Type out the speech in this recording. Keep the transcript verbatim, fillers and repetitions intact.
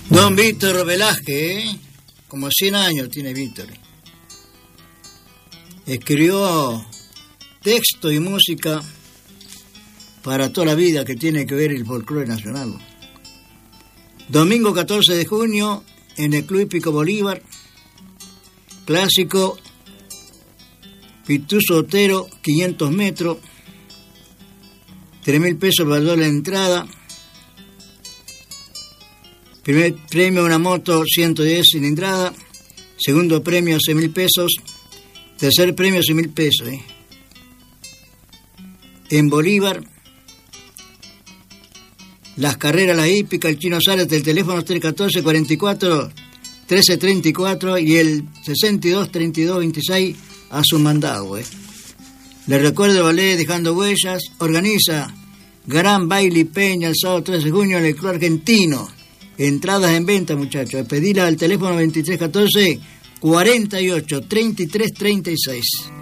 Don Víctor Velázquez, ¿eh? Como cien años tiene Víctor. Escribió texto y música para toda la vida que tiene que ver el folclore nacional. Domingo catorce de junio, en el Club Hípico Bolívar, clásico Pituso Otero, quinientos metros, tres mil pesos valor la entrada. Primer premio una moto ciento diez cilindrada, segundo premio seis mil pesos, tercer premio seis mil pesos. ¿eh? En Bolívar, las carreras, la hípica, el Chino Sales del teléfono tres uno cuatro, cuarenta y cuatro, trece treinta y cuatro y el sesenta y dos, treinta y dos, veintiséis a su mandado. ¿eh? Les recuerdo el ballet Dejando Huellas, organiza Gran Baile Peña el sábado trece de junio en el Club Argentino. Entradas en venta, muchachos. Pedila al teléfono veintitrés catorce, cuarenta y ocho, treinta y tres treinta y seis.